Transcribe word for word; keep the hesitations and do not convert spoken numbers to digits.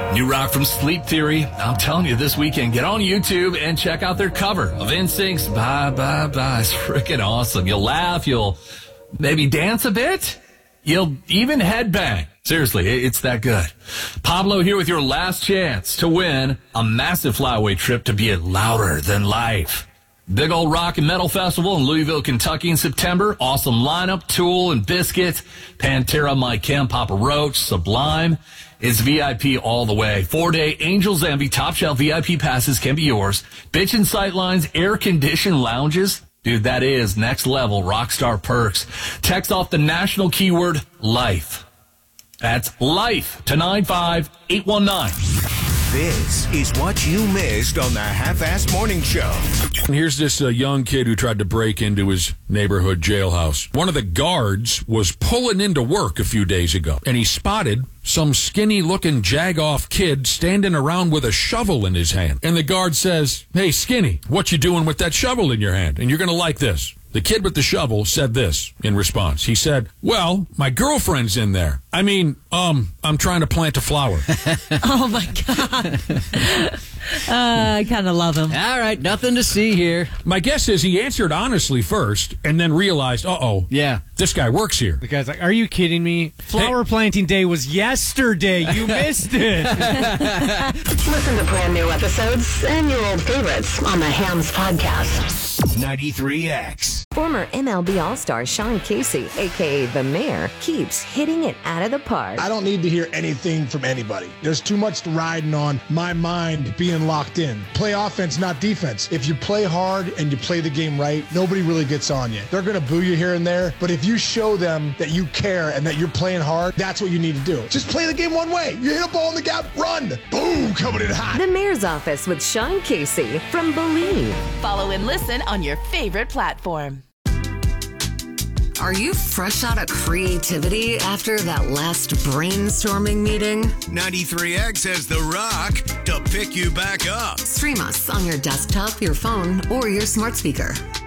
New rock from Sleep Theory. I'm telling you, this weekend, get on YouTube and check out their cover of N Sync's Bye Bye Bye. It's freaking awesome. You'll laugh. You'll maybe dance a bit. You'll even headbang. Seriously, it's that good. Pablo here with your last chance to win a massive flyaway trip to be louder than life. Big Old Rock and Metal Festival in Louisville, Kentucky in September. Awesome lineup. Tool and Biscuit, Pantera, Mike Kemp, Papa Roach, Sublime. It's V I P all the way. Four-day Angels Envy Top Shelf V I P passes can be yours. Bitchin' Sightlines, air-conditioned lounges. Dude, that is next level rockstar perks. Text off the national keyword life. That's life to nine five eight one nine. This is what you missed on the Half-Assed Morning Show. Here's this uh, young kid who tried to break into his neighborhood jailhouse. One of the guards was pulling into work a few days ago, and he spotted some skinny-looking jag-off kid standing around with a shovel in his hand. And the guard says, "Hey, Skinny, what you doing with that shovel in your hand? And you're going to like this." The kid with the shovel said this in response. He said, "Well, my girlfriend's in there. I mean, um, I'm trying to plant a flower." Oh, my God. uh, I kind of love him. All right, nothing to see here. My guess is he answered honestly first and then realized, uh-oh, yeah, this guy works here. The guy's like, "Are you kidding me? Flower hey. planting day was yesterday. You missed it." Listen to brand new episodes and your old favorites on the Hams Podcast. ninety-three X. Former M L B All-Star Sean Casey, a k a. The Mayor, keeps hitting it out of the park. I don't need to hear anything from anybody. There's too much riding on my mind being locked in. Play offense, not defense. If you play hard and you play the game right, nobody really gets on you. They're going to boo you here and there, but if you show them that you care and that you're playing hard, that's what you need to do. Just play the game one way. You hit a ball in the gap, run. Boom, coming in hot. The Mayor's Office with Sean Casey from Believe. Follow and listen on your favorite platform. Are you fresh out of creativity after that last brainstorming meeting? ninety-three X has The Rock to pick you back up. Stream us on your desktop, your phone, or your smart speaker.